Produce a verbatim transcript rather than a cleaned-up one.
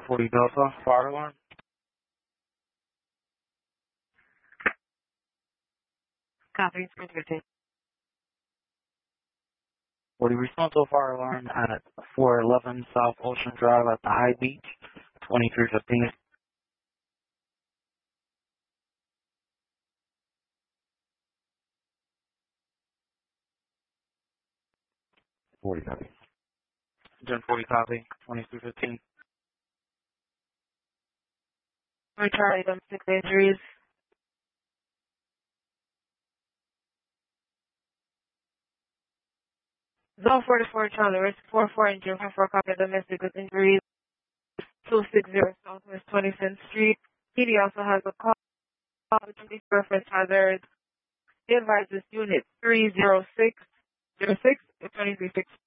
forty Delta, fire alarm. Copy, three fifteen. forty response to a fire alarm at four eleven South Ocean Drive at the High Beach, twenty-three fifteen. forty copy. Gen forty copy, twenty-three fifteen. Return item six injuries. Zone forty-four, Charlie, risk four four injured, four copy of domestic with injuries, two sixty Southwest twenty-fifth Street. P D also has a call, twenty reference hazard. He advises unit three zero six zero six, twenty-three six.